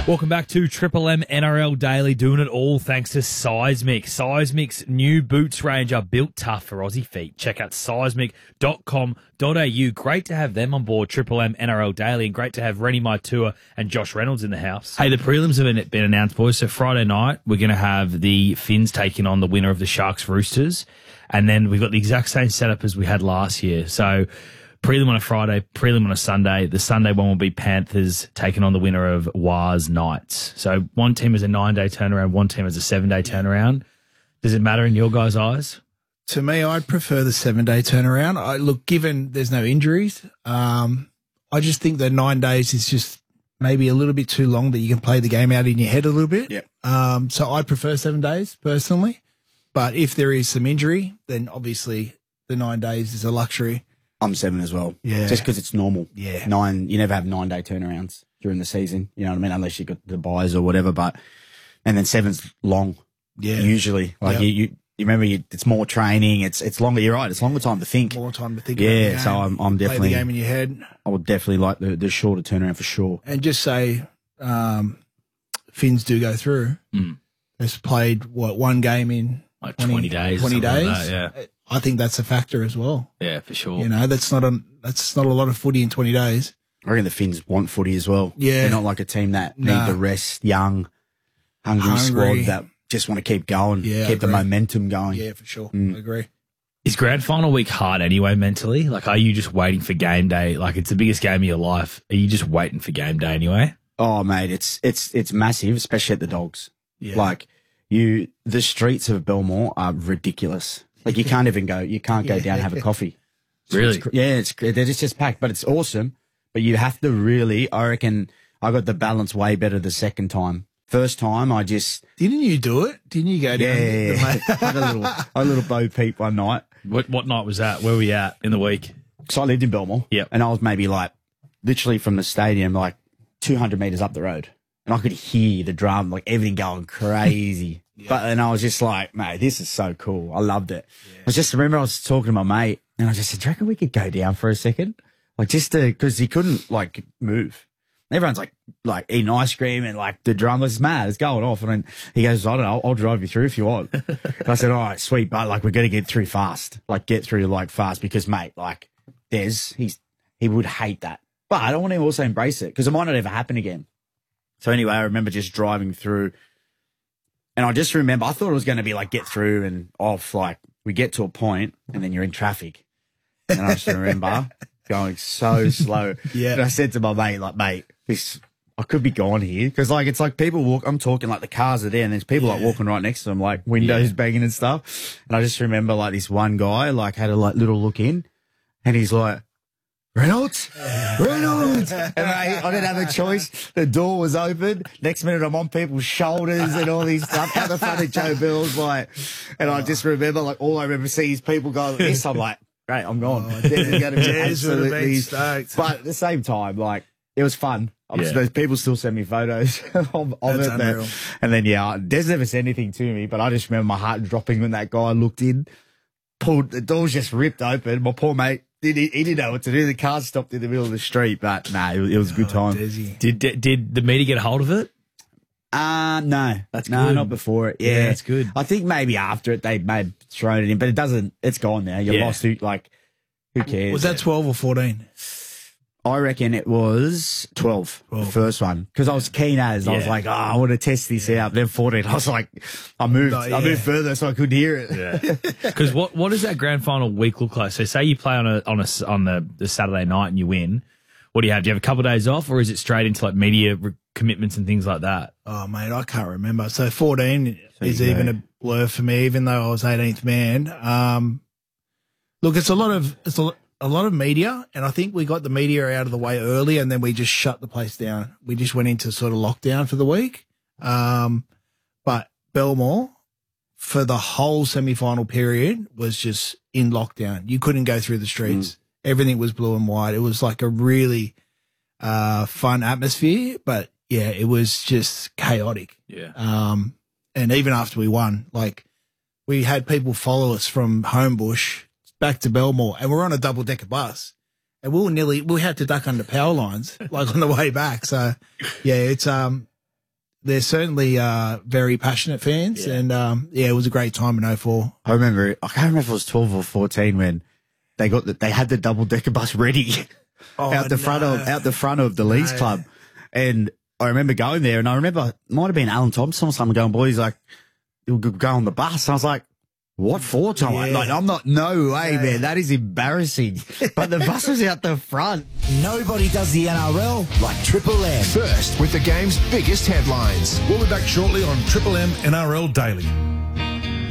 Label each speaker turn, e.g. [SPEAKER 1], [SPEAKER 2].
[SPEAKER 1] Welcome back to Triple M NRL Daily, doing it all thanks to Seismic. Seismic's new boots range are built tough for Aussie feet. Check out seismic.com.au. Great to have them on board Triple M NRL Daily, and great to have Rennie Maitua and Josh Reynolds in the house. Hey, the prelims have been announced, boys. So Friday night, we're going to have the Finns taking on the winner of the Sharks Roosters, and then we've got the exact same setup as we had last year. So prelim on a Friday, prelim on a Sunday. The Sunday one will be Panthers taking on the winner of Wars Knights. So one team has a 9-day turnaround, one team has a 7-day turnaround. Does it matter in your guys' eyes?
[SPEAKER 2] To me, I'd prefer the 7-day turnaround. Look, given there's no injuries, I just think that 9 days is just maybe a little bit too long that you can play the game out in your head a little bit.
[SPEAKER 3] Yep.
[SPEAKER 2] So I prefer 7 days personally. But if there is some injury, then obviously the 9 days is a luxury.
[SPEAKER 3] I'm 7 as well.
[SPEAKER 2] Yeah.
[SPEAKER 3] Just because it's normal.
[SPEAKER 2] Yeah.
[SPEAKER 3] 9, you never have 9-day turnarounds during the season. You know what I mean? Unless you got the buys or whatever. And then 7's long.
[SPEAKER 2] Yeah.
[SPEAKER 3] Usually. Like you remember it's more training. It's longer. You're right. It's longer time to think.
[SPEAKER 2] More time to think about the game.
[SPEAKER 3] So I'm definitely.
[SPEAKER 2] Play the game in your head.
[SPEAKER 3] I would definitely like the shorter turnaround for sure.
[SPEAKER 2] And just say, Finns do go through. Has played one game in
[SPEAKER 1] Like 20 days.
[SPEAKER 2] 20 days.
[SPEAKER 1] Like that, yeah.
[SPEAKER 2] I think that's a factor as well.
[SPEAKER 1] Yeah, for sure.
[SPEAKER 2] You know, that's not a lot of footy in 20 days.
[SPEAKER 3] I reckon the Finns want footy as well.
[SPEAKER 2] Yeah.
[SPEAKER 3] They're not like a team that need the rest, young, hungry squad that just want to keep going, keep the momentum going.
[SPEAKER 2] Yeah, for sure. I agree.
[SPEAKER 1] Is grand final week hard anyway mentally? Like, are you just waiting for game day? Like, it's the biggest game of your life. Are you just waiting for game day anyway?
[SPEAKER 3] Oh, mate, it's massive, especially at the Dogs.
[SPEAKER 2] Yeah.
[SPEAKER 3] Like, the streets of Belmore are ridiculous. Like, you can't even go, you can't go down and have a coffee.
[SPEAKER 1] Really?
[SPEAKER 3] They're just packed, but it's awesome. But you have to really, I reckon, I got the balance way better the second time. First time, I just...
[SPEAKER 2] Didn't you do it? Didn't you go down?
[SPEAKER 3] Yeah. I had a little Bo Peep one night.
[SPEAKER 1] What night was that? Where were you at in the week?
[SPEAKER 3] So I lived in Belmore.
[SPEAKER 1] Yep.
[SPEAKER 3] And I was maybe like, literally from the stadium, like 200 metres up the road. And I could hear the drum, like everything going crazy. And I was just like, mate, this is so cool. I loved it. I remember I was talking to my mate and I just said, do you reckon we could go down for a second? Like because he couldn't like move. Everyone's like eating ice cream and like the drum was mad. It's going off. And then he goes, I don't know, I'll drive you through if you want. And I said, all right, sweet. But like, we're going to get through fast, fast because mate, like he would hate that. But I don't want him to also embrace it because it might not ever happen again. So anyway, I remember just driving through. And I just remember, I thought it was going to be like get through and off. Like we get to a point and then you're in traffic. And I just remember going so slow.
[SPEAKER 2] Yeah.
[SPEAKER 3] And I said to my mate, like, mate, I could be gone here. Cause like, it's like people walk, I'm talking like the cars are there and there's people like walking right next to them, like windows banging and stuff. And I just remember like this one guy like had a like little look in and he's like, Reynolds. And I didn't have a choice. The door was open. Next minute, I'm on people's shoulders and all these stuff. Out the front of Joe Bill's, like, and I just remember, like, all I remember seeing is people go like this. I'm like, great, I'm gone. This is going to be absolutely stoked. But at the same time, like, it was fun. People still send me photos of it.
[SPEAKER 2] Unreal.
[SPEAKER 3] And then, Des never said anything to me, but I just remember my heart dropping when that guy looked in. The door's just ripped open. My poor mate. He didn't know what to do. The car stopped in the middle of the street, but it was a good time.
[SPEAKER 1] Did the media get a hold of it?
[SPEAKER 3] No.
[SPEAKER 1] That's
[SPEAKER 3] no,
[SPEAKER 1] good.
[SPEAKER 3] not before it. Yeah,
[SPEAKER 1] that's good.
[SPEAKER 3] I think maybe after it they may have thrown it in, but it doesn't. It's gone now. You lost. Who cares?
[SPEAKER 2] Was that 12 or 14?
[SPEAKER 3] I reckon it was 12, the first one, because I was keen as I was like, I want to test this out. Then 14, I was like, I moved further so I couldn't hear it.
[SPEAKER 1] Yeah. Because what does that grand final week look like? So say you play on the Saturday night and you win. What do you have? Do you have a couple of days off, or is it straight into like media commitments and things like that?
[SPEAKER 2] Oh mate, I can't remember. So 14 is even a blur for me, even though I was 18th man. Look, it's a lot of media, and I think we got the media out of the way early, and then we just shut the place down. We just went into sort of lockdown for the week. But Belmore, for the whole semi-final period, was just in lockdown. You couldn't go through the streets. Everything was blue and white. It was like a really fun atmosphere, but yeah, it was just chaotic.
[SPEAKER 1] Yeah.
[SPEAKER 2] And even after we won, like we had people follow us from Homebush back to Belmore, and we're on a double-decker bus, and we had to duck under power lines like on the way back. So yeah, it's they're certainly very passionate fans, and it was a great time in 04.
[SPEAKER 3] I can't remember if it was 12 or 14 when they had the double decker bus ready out the front of the Leeds Club, and I remember going there, and I remember it might have been Alan Thompson or someone going, boys, like, you'll go on the bus. And I was like, what for, Tom?
[SPEAKER 2] Yeah.
[SPEAKER 3] Like, I'm not, no way, man. That is embarrassing. But the bus was out the front.
[SPEAKER 4] Nobody does the NRL like Triple M.
[SPEAKER 5] First with the game's biggest headlines.
[SPEAKER 6] We'll be back shortly on Triple M NRL Daily.